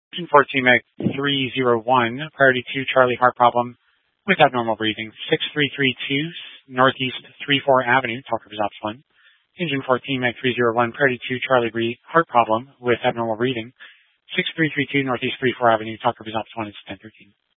Engine 14 Meg 301, priority 2 Charlie heart problem with abnormal breathing. 6332 Northeast 34 Avenue, talk results 1. Engine 14 Meg 301, priority 2 Charlie heart problem with abnormal breathing. 6332 Northeast 34 Avenue, talk results 1 is 1013.